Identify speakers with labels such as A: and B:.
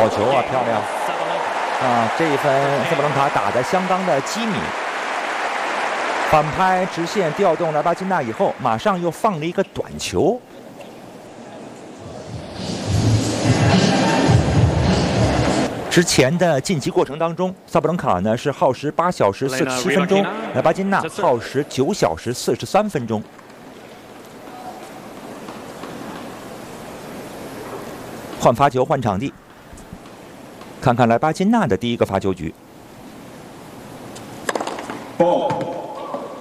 A: 好球啊，漂亮！啊，这一分萨布伦卡打得相当的机敏。反拍直线调动莱巴金纳以后，马上又放了一个短球。之前的晋级过程当中，萨布伦卡呢是耗时8小时47分钟，莱巴金纳耗时9小时43分钟。换发球，换场地，看看莱巴金纳的第一个发球局。